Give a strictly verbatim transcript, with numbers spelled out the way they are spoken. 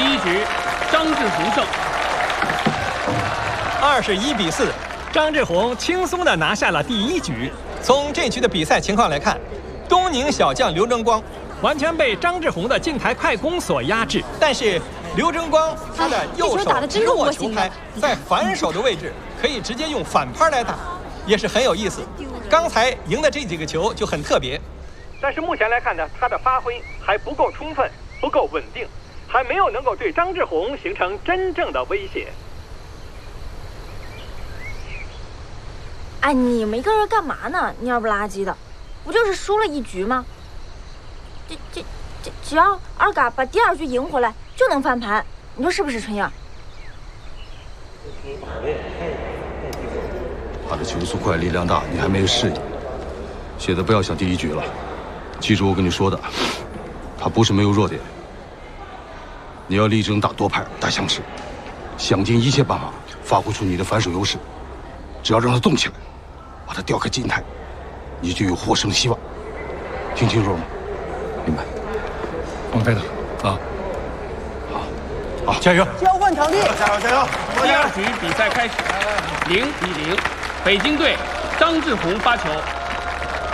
第一局，张志宏胜。 二十一比四，张志宏轻松地拿下了第一局。从这局的比赛情况来看，东宁小将刘争光完全被张志宏的近台快攻所压制，但是刘争光他的右手直握球拍，在反手的位置可以直接用反拍来打，也是很有意思。刚才赢的这几个球就很特别，但是目前来看呢，他的发挥还不够充分，不够稳定，还没有能够对张志宏形成真正的威胁。 哎，你们一个人干嘛呢？蔫不拉几的，不就是输了一局吗？这这这，只要二嘎把第二局赢回来，就能翻盘，你说是不是，春英？ 他的球速快，力量大，你还没有适应。现在不要想第一局了，记住我跟你说的，他不是没有弱点。你要力争打多拍，打强势，想尽一切办法发挥出你的反手优势。只要让他动起来，把他调开近台，你就有获胜的希望。听清楚了吗？明白。王飞的啊，好，好，加油！ 交换场地， 加油加油！ 第二局比赛开始，零比零，北京队张志宏发球。